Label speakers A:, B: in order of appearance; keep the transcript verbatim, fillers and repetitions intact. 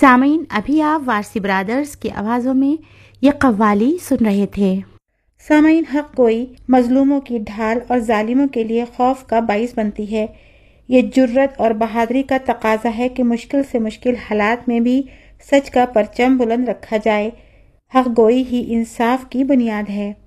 A: सामीन, अभी आप वारसी ब्रादर्स की आवाज़ों में ये कव्वाली सुन रहे थे।
B: सामीन, हक गोई मजलूमों की ढाल और जालिमों के लिए खौफ का बाइस बनती है। ये जुर्रत और बहादुरी का तकाजा है कि मुश्किल से मुश्किल हालात में भी सच का परचम बुलंद रखा जाए। हक गोई ही इंसाफ की बुनियाद है।